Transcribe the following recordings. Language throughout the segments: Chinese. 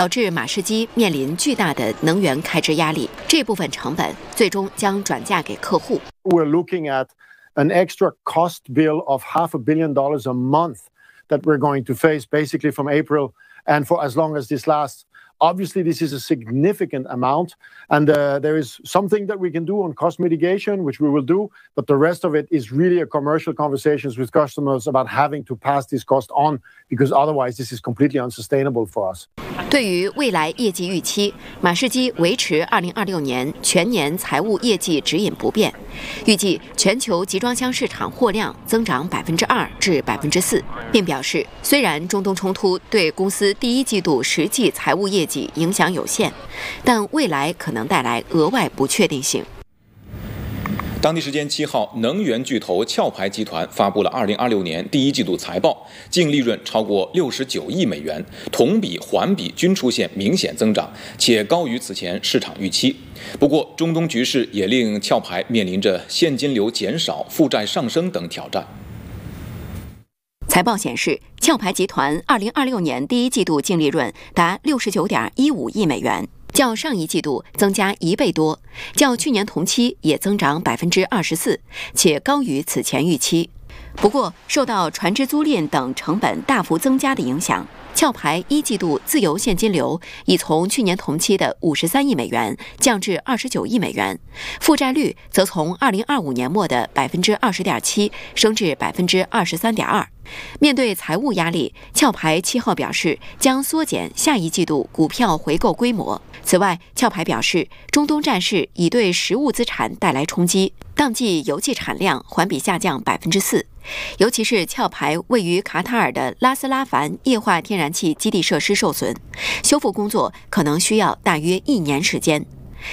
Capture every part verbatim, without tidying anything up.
导致马士基面临巨大的能源开支压力。这部分成本最终将转嫁给客户。 We're looking at an extra cost bill of half a billion dollars a month that we're going to face basically from April and for as long as this lasts. Obviously, this is a significant amount, and uh, there is something that we can do on cost mitigation, which we will do, but the rest of it is really a commercial conversations with customers about having to pass this cost on, because otherwise this is completely unsustainable for us. 对于未来业绩预期，马士基维持二零二六年全年财务业绩指引不变，预计全球集装箱市场货量增长百分之二至百分之四，并表示，虽然中东冲突对公司第一季度实际财务业绩影响有限，但未来可能带来额外不确定性。 当地时间七号，能源巨头壳牌集团发布了二零二六年第一季度财报，净利润超过六十九亿美元，同比、环比均出现明显增长，且高于此前市场预期。不过，中东局势也令壳牌面临着现金流减少、负债上升等挑战。 财报显示，壳牌集团二零二六年第一季度净利润达六十九点一五亿美元。较上一季度增加一倍多，较去年同期也增长百分之二十四，且高于此前预期。不过，受到船只租赁等成本大幅增加的影响，壳牌一季度自由现金流已从去年同期的五十三亿美元降至二十九亿美元，负债率则从二零二五年末的百分之二十点七升至百分之二十三点二。面对财务压力，壳牌七号表示将缩减下一季度股票回购规模。此外，壳牌表示，中东战事已对实物资产带来冲击，当季油气产量环比下降百分之四，尤其是壳牌位于卡塔尔的拉斯拉凡液化天然气基地设施受损，修复工作可能需要大约一年时间。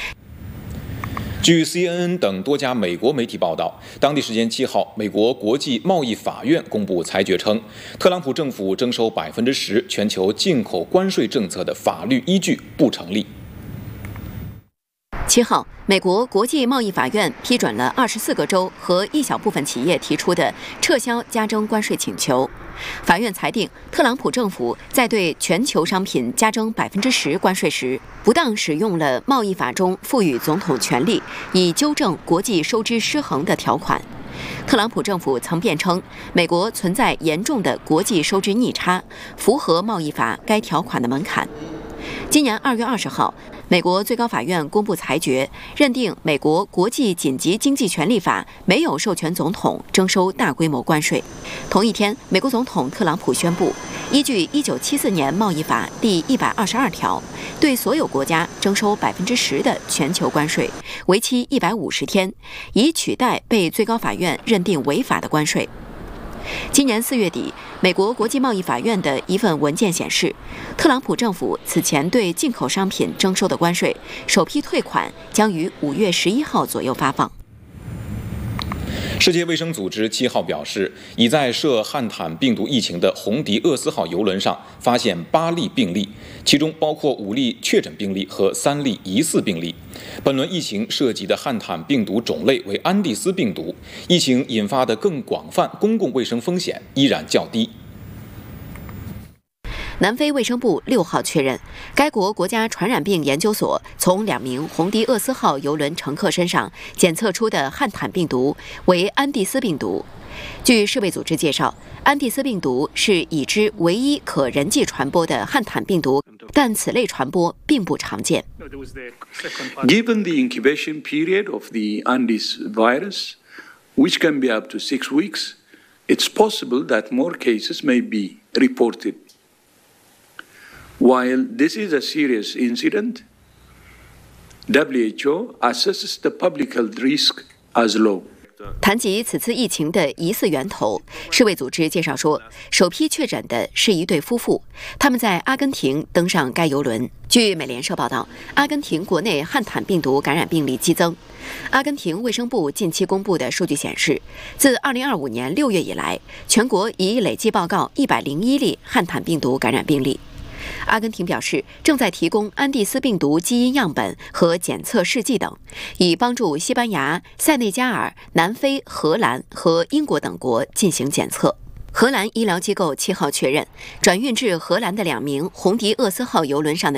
据 C N N 等多家美国媒体报道，当地时间七号，美国国际贸易法院公布裁决称，特朗普政府征收百分之十全球进口关税政策的法律依据不成立。 七号，美国国际贸易法院批准了二十四个州和一小部分企业提出的撤销加征关税请求。法院裁定，特朗普政府在对全球商品加征百分之十关税时，不当使用了贸易法中赋予总统权力以纠正国际收支失衡的条款。特朗普政府曾辩称，美国存在严重的国际收支逆差，符合贸易法该条款的门槛。今年二月二十号，美国最高法院公布裁决，认定美国国际紧急经济权利法没有授权总统征收大规模关税。同一天，美国总统特朗普宣布，依据一九七四年贸易法第一百二十二条，对所有国家征收百分之十的全球关税，为期一百五十天，以取代被最高法院认定违法的关税。今年四月底，美国国际贸易法院的一份文件显示，特朗普政府此前对进口商品征收的关税，首批退款将于五月十一号左右发放。 世界卫生组织七号表示，已在涉汉坦病毒疫情的红迪厄斯号邮轮上发现八例病例，其中包括五例确诊病例和三例疑似病例。本轮疫情涉及的汉坦病毒种类为安第斯病毒，疫情引发的更广泛公共卫生风险依然较低。 南非卫生部六号确认，该国国家传染病研究所从两名红迪厄斯号邮轮乘客身上检测出的汉坦病毒为安第斯病毒。据世卫组织介绍，安第斯病毒是已知唯一可人际传播的汉坦病毒，但此类传播并不常见。 Given the incubation period of the Andes virus, which can be up to six weeks, it's possible that more cases may be reported. While this is a serious incident, W H O assesses the public health risk as low. 谈及此次疫情的疑似源头，世卫组织介绍说，首批确诊的是一对夫妇，他们在阿根廷登上该邮轮。据美联社报道，阿根廷国内汉坦病毒感染病例激增。阿根廷卫生部近期公布的数据显示，自二零二五年六月以来，全国已累计报告一百零一例汉坦病毒感染病例。阿根廷表示，正在提供安第斯病毒基因样本和检测试剂等，以帮助西班牙、塞内加尔、南非、荷兰和英国等国进行检测。荷兰医疗机构七号确认，转运至荷兰的两名红迪厄斯号邮轮上的